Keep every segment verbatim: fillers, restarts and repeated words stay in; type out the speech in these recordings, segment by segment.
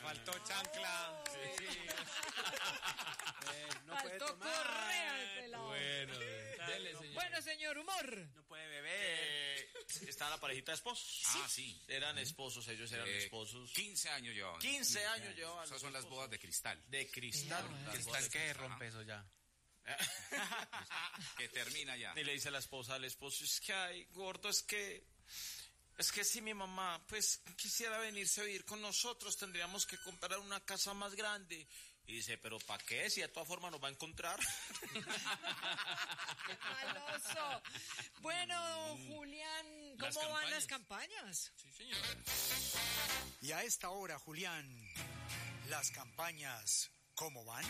faltó chancla. Sí, sí. eh, no faltó puede tomar. correa el pelado. Bueno, dele, no, señor. Bueno, señor, humor. No puede beber. Eh, está la parejita de esposos. Ah, sí. Eran esposos, ellos eran Eh, esposos. quince años llevaban. quince años llevaban. Esas son las bodas de cristal. De cristal. Eh, Las ¿Qué bodas tal de que cristal. rompe eso ya? Que termina ya. Y le dice la esposa al esposo, es que ay, gordo, es que es que si mi mamá pues quisiera venirse a vivir con nosotros, tendríamos que comprar una casa más grande. Y dice, pero ¿para qué? Si de todas formas nos va a encontrar. ¡Qué maloso! Bueno, Julián, ¿cómo Las van campañas. las campañas? Sí, señor. Y a esta hora, Julián, las campañas, ¿cómo van?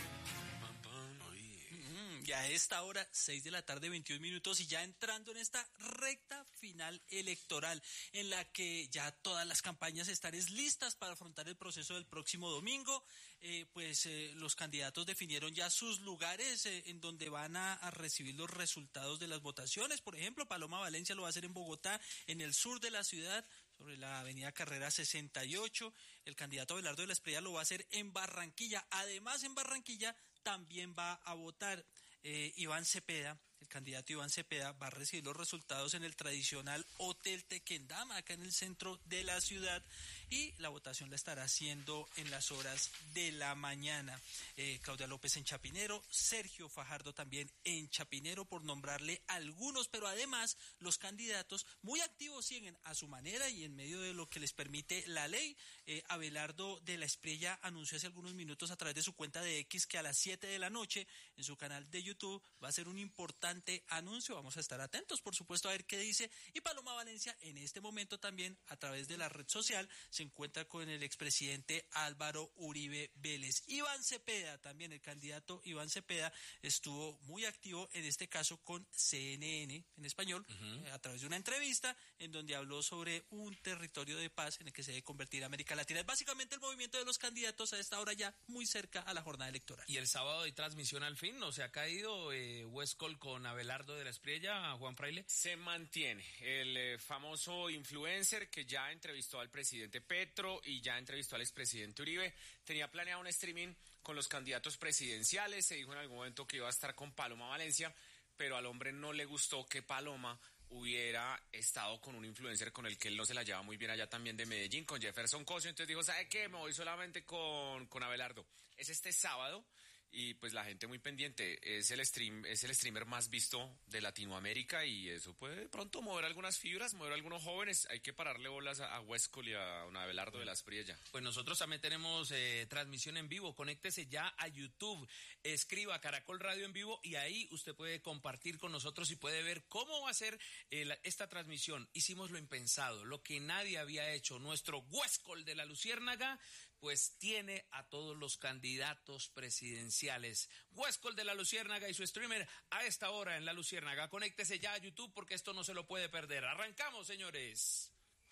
Mm, y a esta hora, seis de la tarde, veintiún minutos, y ya entrando en esta recta final electoral, en la que ya todas las campañas están listas para afrontar el proceso del próximo domingo. Eh, pues eh, los candidatos definieron ya sus lugares eh, en donde van a, a recibir los resultados de las votaciones. Por ejemplo, Paloma Valencia lo va a hacer en Bogotá, en el sur de la ciudad, sobre la avenida Carrera sesenta y ocho. El candidato Abelardo de la Espriella lo va a hacer en Barranquilla. Además, en Barranquilla también va a votar eh, Iván Cepeda. El candidato Iván Cepeda va a recibir los resultados en el tradicional Hotel Tequendama, acá en el centro de la ciudad, y la votación la estará haciendo en las horas de la mañana. Eh, Claudia López en Chapinero, Sergio Fajardo también en Chapinero, por nombrarle algunos, pero además los candidatos muy activos siguen a su manera y en medio de lo que les permite la ley. Eh, Abelardo de la Espriella anunció hace algunos minutos a través de su cuenta de X que a las siete de la noche en su canal de YouTube va a ser un importante anuncio. Vamos a estar atentos, por supuesto, a ver qué dice. Y Paloma Valencia en este momento también a través de la red social se encuentra con el expresidente Álvaro Uribe Vélez. Iván Cepeda también, el candidato Iván Cepeda estuvo muy activo en este caso con C N N en español, uh-huh. eh, a través de una entrevista en donde habló sobre un territorio de paz en el que se debe convertir América Latina. Es básicamente el movimiento de los candidatos a esta hora ya muy cerca a la jornada electoral. Y el sábado hay transmisión al fin, ¿no? Se ha caído eh, Westcol con Abelardo de la Espriella, Juan Fraile. Se mantiene el eh, famoso influencer que ya entrevistó al presidente Petro y ya entrevistó al expresidente Uribe. Tenía planeado un streaming con los candidatos presidenciales. Se dijo en algún momento que iba a estar con Paloma Valencia, pero al hombre no le gustó que Paloma hubiera estado con un influencer con el que él no se la lleva muy bien allá también de Medellín, con Jefferson Cosio. Entonces dijo, ¿sabe qué? Me voy solamente con, con Abelardo. Es este sábado. Y pues la gente muy pendiente, es el stream, es el streamer más visto de Latinoamérica y eso puede de pronto mover algunas fibras, mover a algunos jóvenes. Hay que pararle bolas a, a Westcol y a un Abelardo de la Espriella. Pues nosotros también tenemos eh, transmisión en vivo. Conéctese ya a YouTube, escriba Caracol Radio en vivo y ahí usted puede compartir con nosotros y puede ver cómo va a ser eh, la, esta transmisión. Hicimos lo impensado, lo que nadie había hecho. Nuestro Westcol de la Luciérnaga pues tiene a todos los candidatos presidenciales. Westcol de la Luciérnaga y su streamer a esta hora en la Luciérnaga. Conéctese ya a YouTube porque esto no se lo puede perder. Arrancamos, señores.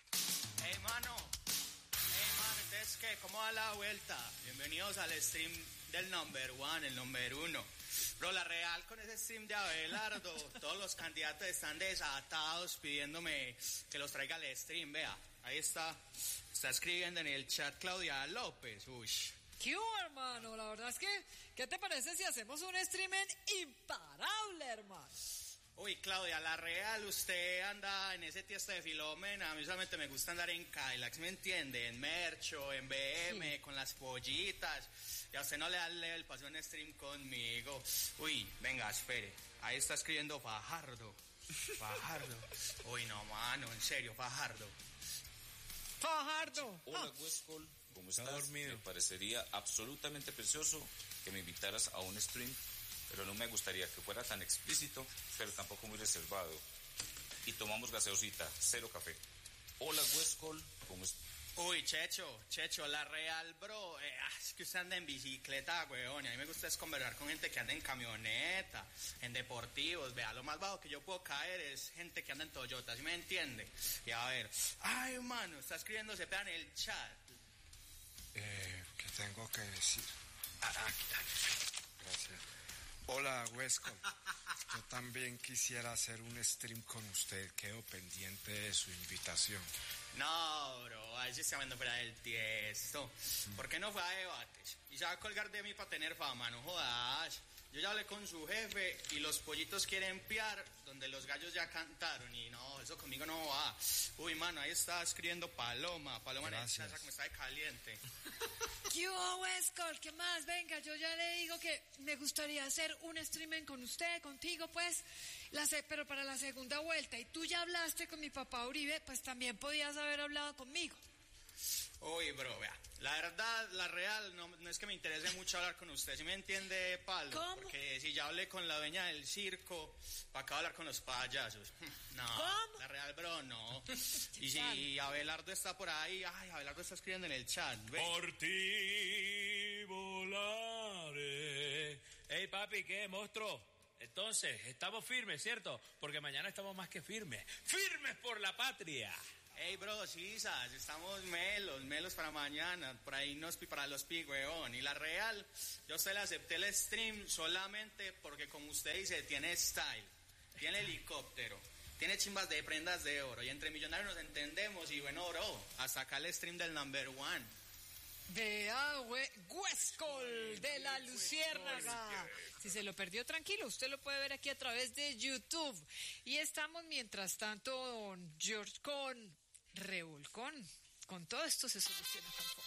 Hey, mano. Hey, mano, entonces, ¿qué? ¿Cómo da la vuelta? Bienvenidos al stream del number one, el number uno. Bro, la real con ese stream de Abelardo, todos los candidatos están desatados pidiéndome que los traiga al stream. Vea, ahí está. Está escribiendo en el chat Claudia López. Uy. ¿Qué hubo, hermano? La verdad es que, ¿qué te parece si hacemos un streaming imparable, hermano? Uy, Claudia, la real, usted anda en ese tiesto de Filomena. A mí solamente me gusta andar en Cadillac, ¿me entiende? En Mercho, en B M, sí, con las pollitas. Y a usted no le da el paso en stream conmigo. Uy, venga, espere. Ahí está escribiendo Fajardo. Fajardo. Uy, no, mano, en serio, Fajardo. Fajardo. Hola, ah. Westcol, ¿cómo estás? Dormido. Me parecería absolutamente precioso que me invitaras a un stream, pero no me gustaría que fuera tan explícito, pero tampoco muy reservado. Y tomamos gaseosita, cero café. Hola, Westcol, ¿cómo estás? Uy, Checho, Checho, la real, bro, eh, es que usted anda en bicicleta, weón, y a mí me gusta es conversar con gente que anda en camioneta, en deportivos. Vea, lo más bajo que yo puedo caer es gente que anda en Toyota, ¿sí me entiende? Y a ver, ay, mano, está escribiendo Cepeda en el chat. Eh, ¿qué tengo que decir? Ah, aquí, aquí. Gracias. Hola, Huesco. Yo también quisiera hacer un stream con usted. Quedo pendiente de su invitación. No, bro, ahí se está viendo fuera del tiesto. ¿Por qué no fue a debates? Y se va a colgar de mí para tener fama, no jodas. Yo ya hablé con su jefe y los pollitos quieren piar donde los gallos ya cantaron. Y no, eso conmigo no va. Uy, mano, ahí está escribiendo Paloma. Paloma en el chat, que me está de caliente. ¿Qué hubo, Westcol? ¿Qué más? Venga, yo ya le digo que me gustaría hacer un streaming con usted, contigo, pues, la se- pero para la segunda vuelta. Y tú ya hablaste con mi papá Uribe, pues también podías haber hablado conmigo. Uy, bro, vea, la verdad, la real, no, no es que me interese mucho hablar con usted, ¿sí me entiende, Pablo? ¿Cómo? Porque si ya hablé con la dueña del circo, ¿para qué hablar con los payasos? No, ¿Cómo? la real, bro, no. Y si Abelardo está por ahí, ay, Abelardo está escribiendo en el chat, ve. Por ti volaré. Ey, papi, ¿qué, monstruo? Entonces, estamos firmes, ¿cierto? Porque mañana estamos más que firmes. ¡Firmes por la patria! Ey, bro, sí, sas, estamos melos, melos para mañana, por ahí nos pi para los pi, weón. Y la real, yo a usted le acepté el stream solamente porque, como usted dice, tiene style, tiene helicóptero, tiene chimbas de prendas de oro. Y entre millonarios nos entendemos y bueno, bro, hasta acá el stream del number one. Vea, we- Huescol de la Luciérnaga. Si se lo perdió, tranquilo, usted lo puede ver aquí a través de YouTube. Y estamos, mientras tanto, don George con Revolcón. Con todo esto se soluciona con